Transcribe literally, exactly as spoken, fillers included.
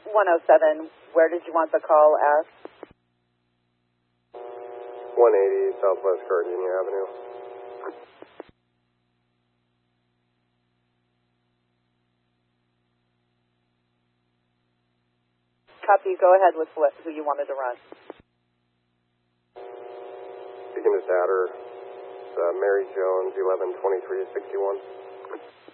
one oh seven, where did you want the call asked? one eighty Southwest Gardenia Avenue. Copy, go ahead with what, who you wanted to run. You can just add her. It's, uh, Mary Jones, eleven twenty-three sixty-one.